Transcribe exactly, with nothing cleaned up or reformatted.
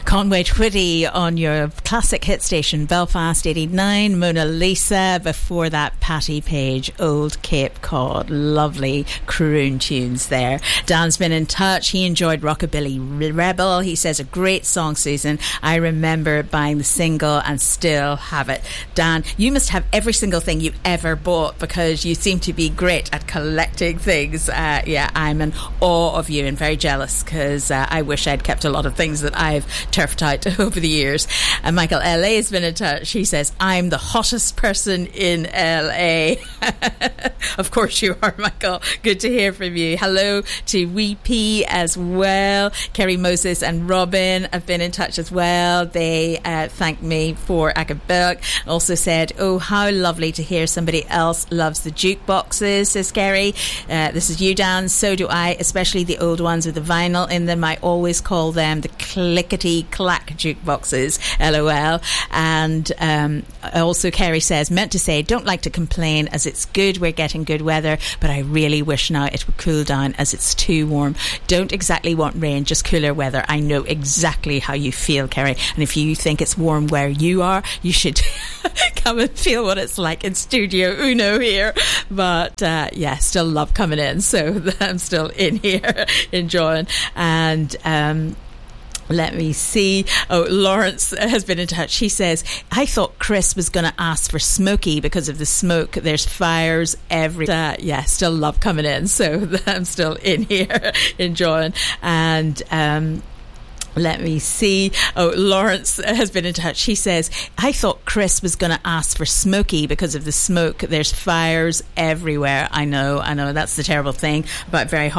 Conway Twitty on your classic hit station Belfast eighty-nine, Mona Lisa. Before that, Patti Page, Old Cape Cod. Lovely croon tunes there. Dan's been in touch. He enjoyed Rockabilly Rebel. He says, a great song, Susan. I remember buying the single and still have it. Dan, you must have every single thing you ever bought because you seem to be great at collecting things. Uh, yeah, I'm in awe of you and very jealous because uh, I wish I'd kept a lot of things that I've turfed out over the years. And Michael L A has been in touch. He says, I'm the hottest person in L A. Of course you are, Michael. Good to hear from you. Hello to Wee P as well. Kerry Moses and Robin have been in touch as well. They uh, thanked me for Acapulco. Also said, oh, how lovely to hear somebody else loves the jukeboxes, says Kerry. Uh, this is you, Dan. So do I, especially the old ones with the vinyl in them. I always call them the clickety clack jukeboxes, lol. And um, also Kerry says, meant to say, don't like to complain as it's good we're getting good weather, but I really wish now it would cool down as it's too warm. Don't exactly want rain, just cooler weather. I know exactly how you feel, Kerry, and if you think it's warm where you are, you should come and feel what it's like in Studio Uno here. But uh, yeah, still love coming in, so I'm still in here enjoying. And um let me see. Oh, Lawrence has been in touch. He says, I thought Chris was going to ask for Smokey because of the smoke. There's fires every... Uh, yeah, still love coming in. So I'm still in here enjoying. And... um let me see. Oh, Lawrence has been in touch. He says, I thought Chris was going to ask for Smokey because of the smoke. There's fires everywhere. I know, I know. That's the terrible thing about very hot